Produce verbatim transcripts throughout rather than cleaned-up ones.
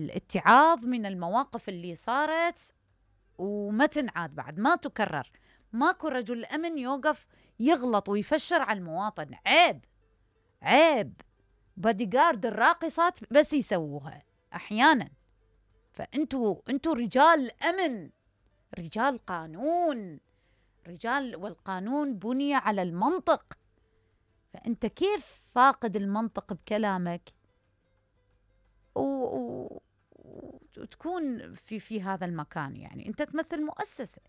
الاتعاظ من المواقف اللي صارت وما تنعاد بعد، ما تكرر. ماكو رجل أمن يوقف يغلط ويفشر على المواطن. عيب عيب. بادي جارد الراقصات بس يسووها أحيانا. فأنتوا أنتوا رجال أمن، رجال قانون، رجال، والقانون بني على المنطق. فأنت كيف فاقد المنطق بكلامك و... و... وتكون في في هذا المكان؟ يعني أنت تمثل مؤسسة.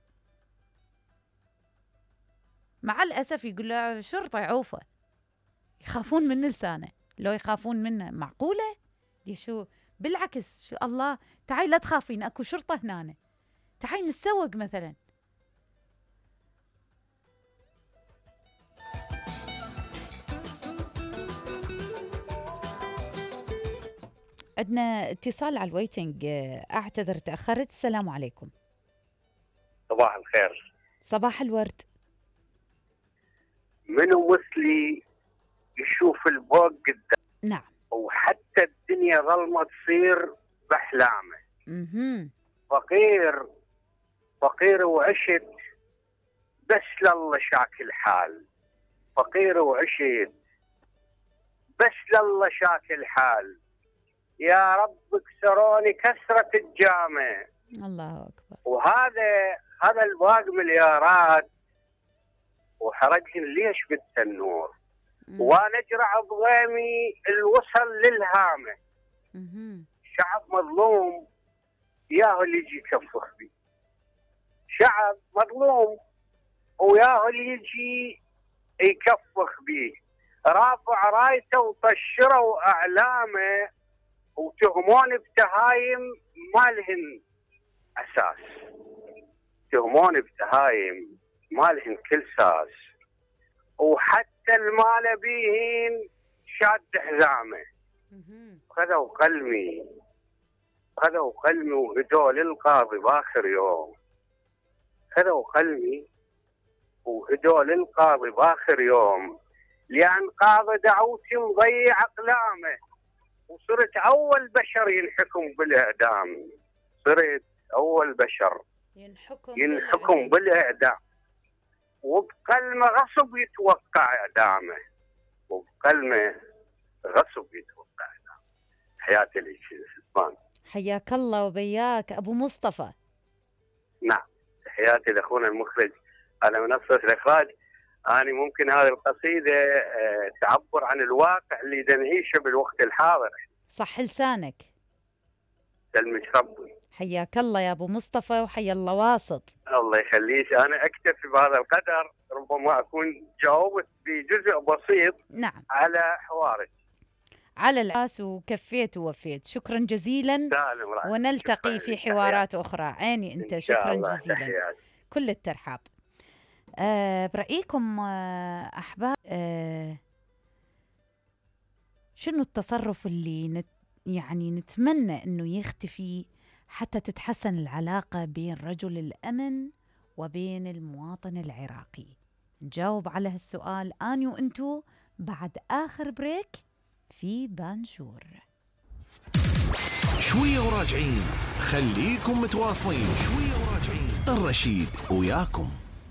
مع الأسف يقول له شرطة عوفة، يخافون من لسانه. لو يخافون منه معقولة؟ شو بالعكس، شو الله، تعالي لا تخافين، اكو شرطة هنا، تعالي نتسوق مثلا. عندنا اتصال على الويتنج، اعتذر تأخرت. السلام عليكم. صباح الخير. صباح الورد. منو مثلي يشوف الفوق قدام؟ نعم. وحتى الدنيا ظلمة تصير بأحلامه. اها. فقير فقير وعشت بس لله شاك الحال. فقير وعشت بس لله شاك الحال. يا رب كسروني كسرة الجامع. الله أكبر. وهذا هذا الباق مليارات وحرقهن ليش بالتنور؟ وانا اجرع ضغيمي الوصل للهامه. شعب مظلوم ياهو اللي يجي يكفخ بي. شعب مظلوم وياهو اللي يجي يكفخ بيه. رافع رايته وطشروا اعلامه وتهمون بتهايم ما لهن اساس. تهمون بتهايم ما لهن كل ساس. وحتى المال بيهن شاد حزامه. خذوا قلمي خذوا قلمي وهدوا للقاضي باخر يوم. خذوا قلمي وهدوا للقاضي باخر يوم. لأن قاضي دعوتي مضيع أقلامه. وصرت أول بشر ينحكم بالإعدام. صرت أول بشر ينحكم, ينحكم بالإعدام. وبقلمه غصب يتوقع إعدامه. وبقلمه غصب يتوقع إعدامه. حياتي لك سلطان. حياك الله وبياك أبو مصطفى. نعم، حياتي لأخونا المخرج على منصة الإخراج. أنا ممكن هذه القصيدة تعبر عن الواقع اللي نعيشه بالوقت الحاضر. صح لسانك. سلمك ربي. حياك الله يا أبو مصطفى وحيا الله واسط. الله يخليك. أنا أكتفي بهذا القدر، ربما أكون جاوبت بجزء بسيط. نعم. على حوارك. على الأس وكفيت ووفيت. شكرا جزيلا ونلتقي في حوارات أخرى. عيني أنت. شكرا جزيلا. تحياتي. كل الترحاب. أه برأيكم أه أحباب، أه شنو التصرف اللي نت يعني نتمنى أنه يختفي حتى تتحسن العلاقة بين رجل الأمن وبين المواطن العراقي؟ نجاوب على هالسؤال أنا وأنتو بعد آخر بريك في بانجور. شوية وراجعين، خليكم متواصلين. شوية وراجعين، الرشيد وياكم.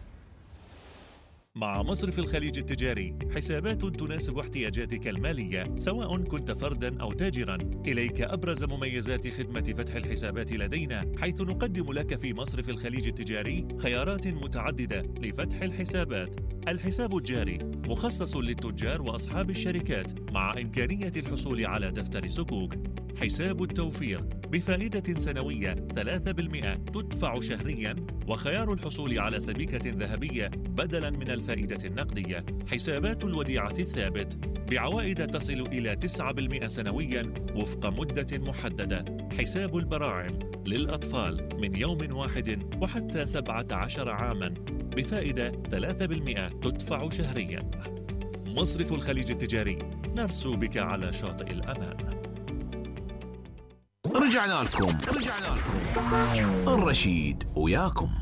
مع مصرف الخليج التجاري حسابات تناسب احتياجاتك المالية سواء كنت فرداً أو تاجراً. إليك أبرز مميزات خدمة فتح الحسابات لدينا، حيث نقدم لك في مصرف الخليج التجاري خيارات متعددة لفتح الحسابات. الحساب الجاري مخصص للتجار وأصحاب الشركات مع إمكانية الحصول على دفتر صكوك. حساب التوفير بفائدة سنوية ثلاثة بالمئة تدفع شهرياً، وخيار الحصول على سبيكة ذهبية بدلاً من الفائدة النقدية. حسابات الوديعة الثابت بعوائد تصل إلى تسعة بالمئة سنوياً وفق مدة محددة. حساب البراعم للأطفال من يوم واحد وحتى سبعة عشر عاماً بفائدة ثلاثة بالمئة تدفع شهرياً. مصرف الخليج التجاري، نرسو بك على شاطئ الأمان. رجعنا لكم رجعنا لكم الرشيد وياكم.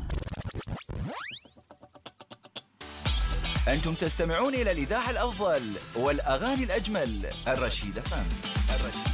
أنتم تستمعون إلى الإذاعة الأفضل والأغاني الأجمل. الرشيد فم. الرشيد